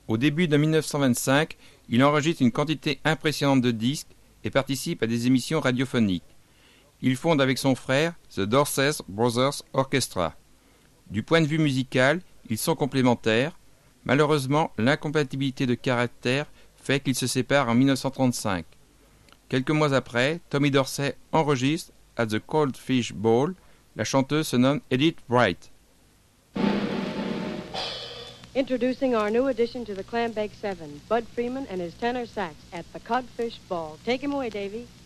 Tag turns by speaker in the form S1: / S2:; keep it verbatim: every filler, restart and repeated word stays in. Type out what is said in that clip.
S1: Au début de mille neuf cent vingt-cinq, il enregistre une quantité impressionnante de disques et participe à des émissions radiophoniques. Il fonde avec son frère The Dorsey Brothers Orchestra. Du point de vue musical, ils sont complémentaires. Malheureusement, l'incompatibilité de caractère fait qu'ils se séparent en mille neuf cent trente-cinq. Quelques mois après, Tommy Dorsey enregistre at the Cold Fish Bowl. La chanteuse se nomme Edith Wright.
S2: Introducing our new addition to the Clambake Seven, Bud Freeman and his tenor sax at the Codfish Ball. Take him away, Davy.